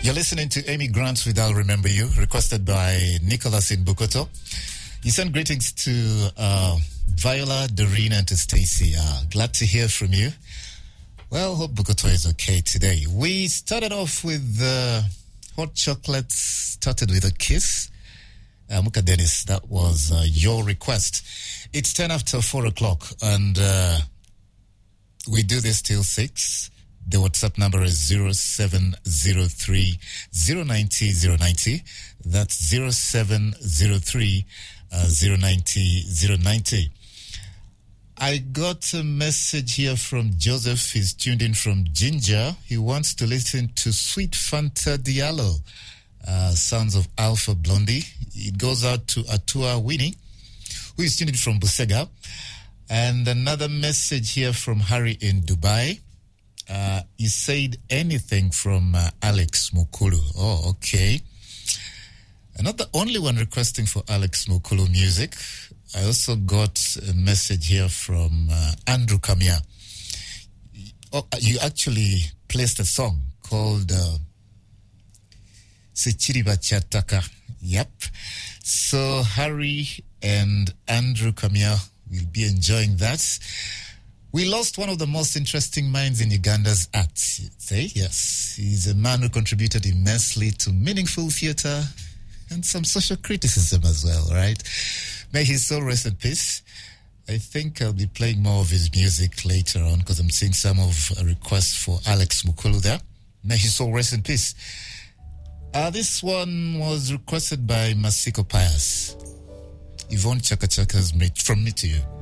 You're listening to Amy Grant with I'll Remember You, requested by Nicholas in Bukoto. You send greetings to Viola, Doreen, and to Stacy. Glad to hear from you. Well, hope Bukoto is okay today. We started off with hot chocolate, started with a kiss. Muka Dennis, that was your request. It's 10 after 4 o'clock, and we do this till 6. The WhatsApp number is 0703 090 090. That's 0703 090 090. I got a message here from Joseph. He's tuned in from Ginger. He wants to listen to Sweet Fanta Diallo, Sounds of Alpha Blondie. It goes out to Atua Winnie, who is tuned in from Busega. And another message here from Harry in Dubai. He said anything from Alex Mukulu. Oh, okay. I'm not the only one requesting for Alex Mukulu music. I also got a message here from Andrew Kamia. Oh, you actually placed a song called Sechiriba Chataka. Yep. So Harry and Andrew Kamia will be enjoying that. We lost one of the most interesting minds in Uganda's art. Say yes, he's a man who contributed immensely to meaningful theater and some social criticism as well, right? May his soul rest in peace. I think I'll be playing more of his music later on because I'm seeing some of a request for Alex Mukulu there. May his soul rest in peace. This one was requested by Masiko Pius. Yvonne Chaka Chaka's From Me to You.